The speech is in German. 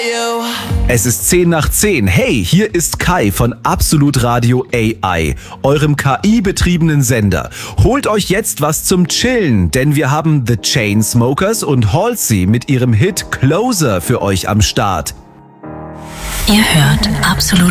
Es ist 10 nach 10. Hey, hier ist Kai von Absolut Radio AI, eurem KI-betriebenen Sender. Holt euch jetzt was zum Chillen, denn wir haben The Chainsmokers und Halsey mit ihrem Hit Closer für euch am Start. Ihr hört Absolut